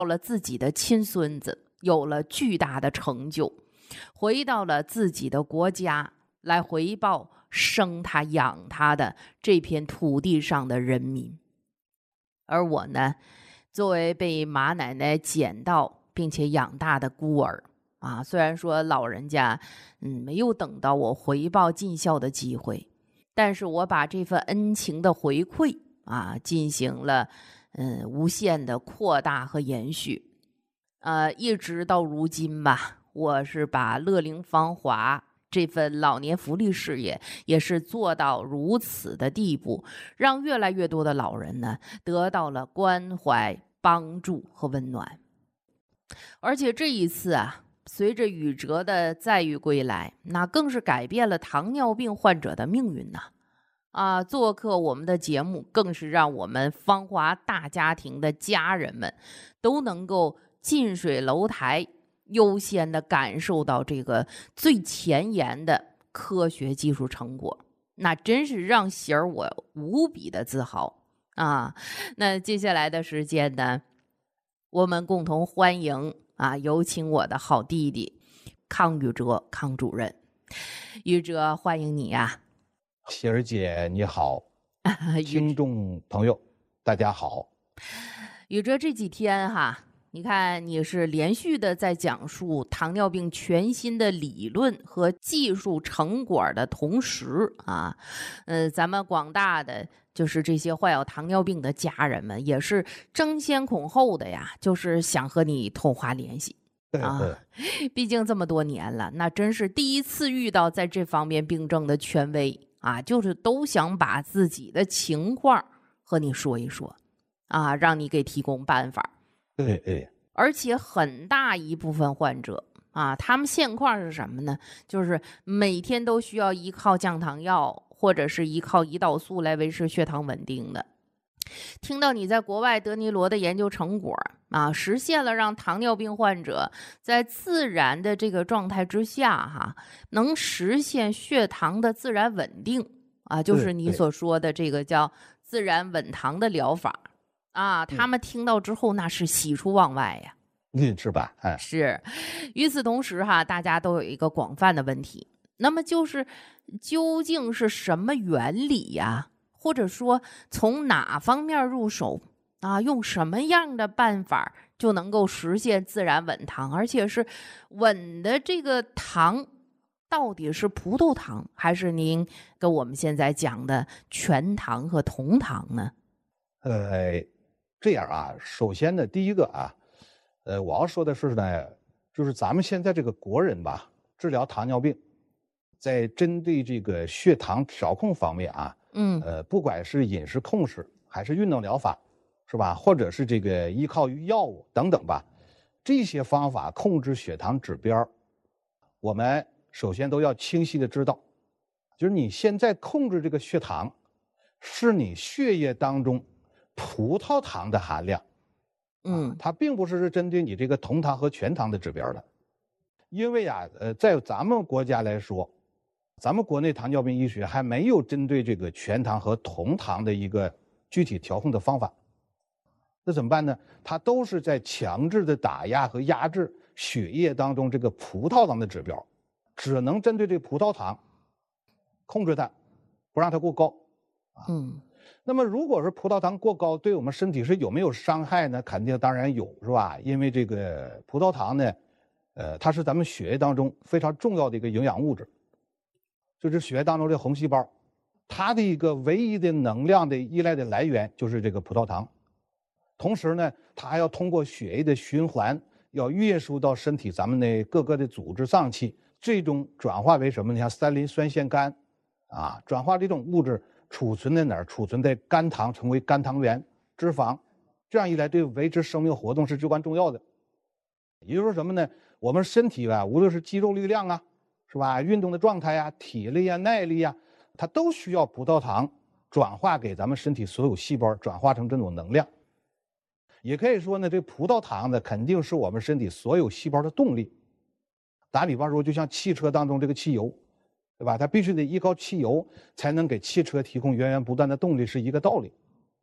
了自己的亲孙子，有了巨大的成就，回到了自己的国家，来回报生他养他的这片土地上的人民。而我呢，作为被马奶奶捡到并且养大的孤儿啊，虽然说老人家没有等到我回报尽孝的机会，但是我把这份恩情的回馈啊进行了无限的扩大和延续。一直到如今吧，我是把乐龄芳华这份老年福利事业也是做到如此的地步，让越来越多的老人呢得到了关怀、帮助和温暖。而且这一次啊，随着宇哲的载誉归来，那更是改变了糖尿病患者的命运呐！做客我们的节目，更是让我们芳华大家庭的家人们都能够近水楼台，优先的感受到这个最前沿的科学技术成果，那真是让喜儿我无比的自豪啊！那接下来的时间呢，我们共同欢迎有请我的好弟弟康宇哲康主任。宇哲，欢迎你呀！ 喜儿姐你好，听众朋友大家好。 宇哲这几天你看你是连续的在讲述糖尿病全新的理论和技术成果的同时咱们广大的就是这些患有糖尿病的家人们也是争先恐后的呀，就是想和你通话联系。毕竟这么多年了，那真是第一次遇到在这方面病症的权威就是都想把自己的情况和你说一说让你给提供办法。 对， 而且很大一部分患者他们现况是什么呢？就是每天都需要依靠降糖药或者是依靠胰岛素来维持血糖稳定的。听到你在国外德尼罗的研究成果实现了让糖尿病患者在自然的这个状态之下能实现血糖的自然稳定就是你所说的这个叫自然稳糖的疗法他们听到之后那是喜出望外呀。 是吧？ 是。与此同时大家都有一个广泛的问题，那么就是究竟是什么原理呀？或者说从哪方面入手用什么样的办法就能够实现自然稳糖，而且是稳的这个糖到底是葡萄糖还是您跟我们现在讲的全糖和酮糖呢？ 这样首先呢，第一个我要说的是呢，就是咱们现在这个国人吧，治疗糖尿病，在针对这个血糖调控方面不管是饮食控制还是运动疗法，是吧？或者是这个依靠于药物等等吧，这些方法控制血糖指标，我们首先都要清晰的知道，就是你现在控制这个血糖，是你血液当中葡萄糖的含量，它并不是针对你这个酮糖和全糖的指标的。因为在咱们国家来说，咱们国内糖尿病医学还没有针对这个全糖和酮糖的一个具体调控的方法。那怎么办呢？它都是在强制的打压和压制血液当中这个葡萄糖的指标，只能针对这葡萄糖控制它，不让它过高。那么如果是葡萄糖过高，对我们身体是有没有伤害呢？肯定当然有，是吧？因为这个葡萄糖呢，它是咱们血液当中非常重要的一个营养物质。就是血液当中的红细胞，它的一个唯一的能量的依赖的来源就是这个葡萄糖。同时呢，它还要通过血液的循环，要运输到身体咱们的各个的组织脏器，最终转化为什么呢？像三磷酸腺苷转化这种物质储存在哪儿？储存在肝糖，成为肝糖原脂肪。这样一来，对维持生命活动是至关重要的。也就是说什么呢？我们身体无论是肌肉力量是吧？运动的状态体力耐力它都需要葡萄糖转化给咱们身体所有细胞，转化成这种能量。也可以说呢，这葡萄糖呢，肯定是我们身体所有细胞的动力。打比方说，就像汽车当中这个汽油，对吧？它必须得依靠汽油才能给汽车提供源源不断的动力，是一个道理。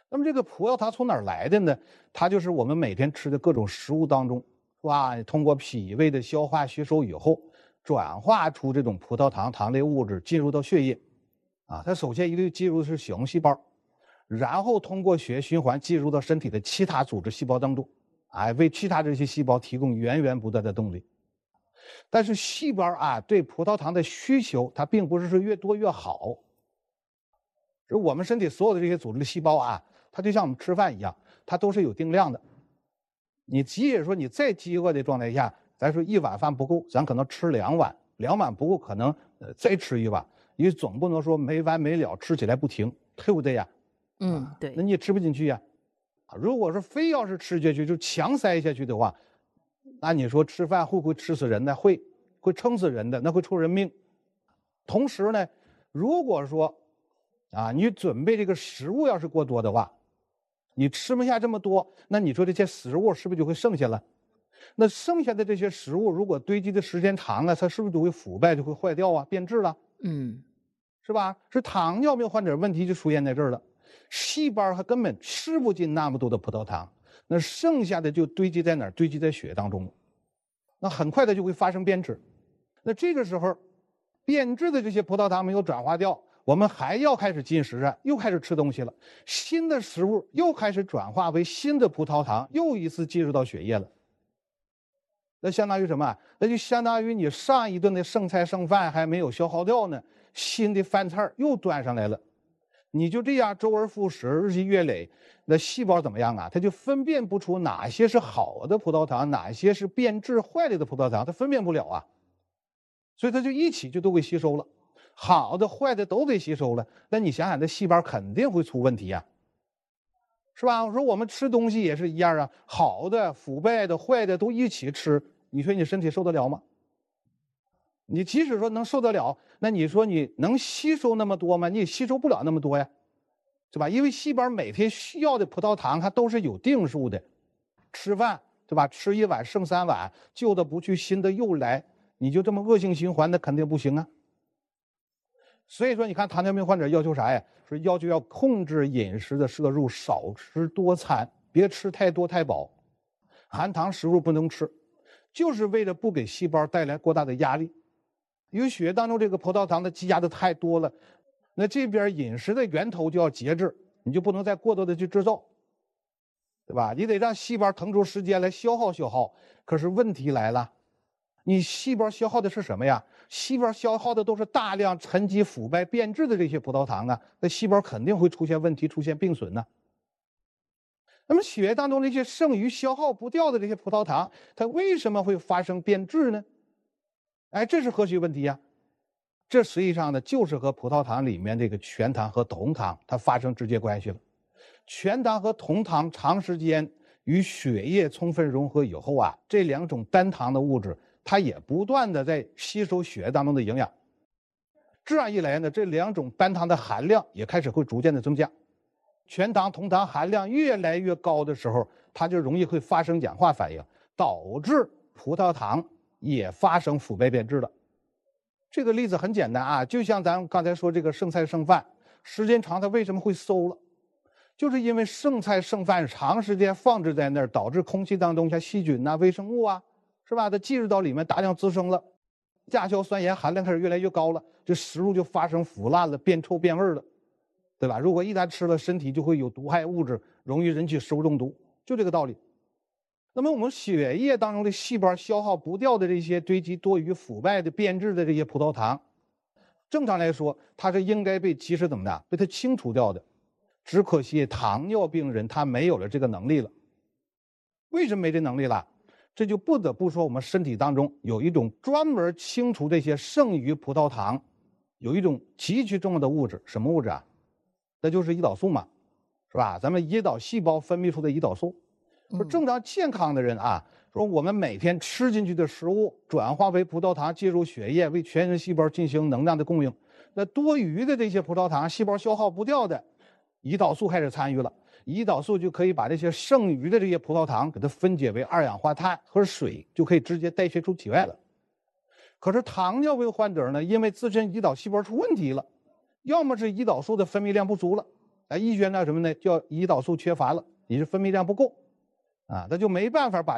那么这个葡萄糖从哪儿来的呢？它就是我们每天吃的各种食物当中，是吧？通过脾胃的消化吸收以后，转化出这种葡萄糖糖类物质进入到血液，啊，它首先一定进入的是血红细胞，然后通过血液循环进入到身体的其他组织细胞当中，哎，为其他这些细胞提供源源不断的动力。但是细胞啊对葡萄糖的需求，它并不是说越多越好。我们身体所有的这些组织的细胞啊，它就像我们吃饭一样，它都是有定量的。你即使说你再饥饿的状态下，咱说一碗饭不够，咱可能吃2碗，2碗不够可能再吃1碗，因为总不能说没完没了吃起来不停，对不对呀？ 对。 那你也吃不进去呀。如果说非要是吃下去就强塞下去的话，那你说吃饭会不会吃死人呢？会撑死人的，那会出人命。同时呢，如果说你准备这个食物要是过多的话，你吃不下这么多，那你说这些食物是不是就会剩下了？那剩下的这些食物如果堆积的时间长了，它是不是就会腐败，就会坏掉啊，变质了？是吧？是糖尿病患者问题就出现在这儿了，细胞它根本吃不进那么多的葡萄糖，那剩下的就堆积在哪儿？堆积在血当中，那很快的就会发生变质。那这个时候，变质的这些葡萄糖没有转化掉，我们还要开始进食啊，又开始吃东西了，新的食物又开始转化为新的葡萄糖，又一次进入到血液了。那相当于什么？那就相当于你上一顿的剩菜剩饭还没有消耗掉呢，新的饭菜又端上来了。你就这样周而复始，日积月累，那细胞怎么样啊？它就分辨不出哪些是好的葡萄糖，哪些是变质坏了的葡萄糖，它分辨不了啊。所以它就一起就都给吸收了，好的坏的都给吸收了。那你想想，这细胞肯定会出问题呀，是吧？我说我们吃东西也是一样啊，好的、腐败的、坏的都一起吃，你说你身体受得了吗？你即使说能受得了，那你说你能吸收那么多吗？你也吸收不了那么多呀，对吧？因为细胞每天需要的葡萄糖它都是有定数的，吃饭对吧？吃1碗剩3碗，旧的不去，新的又来，你就这么恶性循环，那肯定不行啊。所以说，你看糖尿病患者要求啥呀？说要求要控制饮食的摄入，少吃多餐，别吃太多太饱，含糖食物不能吃，就是为了不给细胞带来过大的压力。因为血液当中这个葡萄糖的积压的太多了，那这边饮食的源头就要节制，你就不能再过多的去制造，对吧？你得让细胞腾出时间来消耗。可是问题来了，你细胞消耗的是什么呀？细胞消耗的都是大量沉积、腐败、变质的这些葡萄糖啊，那细胞肯定会出现问题，出现病损呢。那么血液当中那些剩余消耗不掉的这些葡萄糖，它为什么会发生变质呢？哎，这是何许问题呀？这实际上呢，就是和葡萄糖里面这个全糖和酮糖它发生直接关系了。全糖和酮糖长时间与血液充分融合以后啊，这2种单糖的物质，它也不断的在吸收血液当中的营养。这样一来呢，这2种单糖的含量也开始会逐渐的增加。全糖、酮糖含量越来越高的时候，它就容易会发生氧化反应，导致葡萄糖也发生腐败变质了。这个例子很简单啊，就像咱刚才说这个剩菜剩饭，时间长它为什么会馊了？就是因为剩菜剩饭长时间放置在那儿，导致空气当中像细菌微生物啊，是吧？它进入到里面大量滋生了，亚硝酸盐含量开始越来越高了，这食物就发生腐烂了，变臭变味了，对吧？如果一旦吃了，身体就会有毒害物质，容易引起食物中毒，就这个道理。那么我们血液当中的细胞消耗不掉的这些堆积多余、腐败的、变质的这些葡萄糖，正常来说它是应该被及时怎么的被它清除掉的。只可惜糖尿病人他没有了这个能力了。为什么没这能力了？这就不得不说我们身体当中有一种专门清除这些剩余葡萄糖，有一种极其重要的物质，什么物质啊？那就是胰岛素嘛，是吧？咱们胰岛细胞分泌出的胰岛素。说正常健康的人啊，说我们每天吃进去的食物转化为葡萄糖进入血液，为全身细胞进行能量的供应。那多余的这些葡萄糖，细胞消耗不掉的，胰岛素开始参与了，胰岛素就可以把这些剩余的这些葡萄糖给它分解为2氧化碳和水，就可以直接代谢出体外了。可是糖尿病患者呢，因为自身胰岛细胞出问题了，要么是胰岛素的分泌量不足了， 医学呢什么呢？叫胰岛素缺乏了，你是分泌量不够，啊，那就没办法把